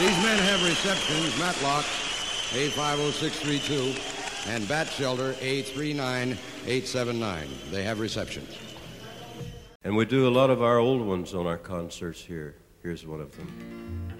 These men have receptions, Matlock, A50632, and Bat Shelter, A39879. They have receptions. And we do a lot of our old ones on our concerts here. Here's one of them.